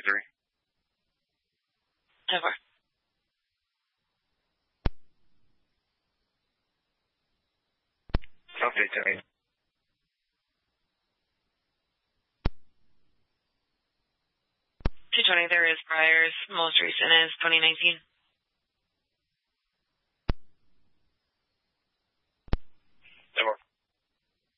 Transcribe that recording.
So far. Okay, Tony. 220, there is priors. Most recent is 2019.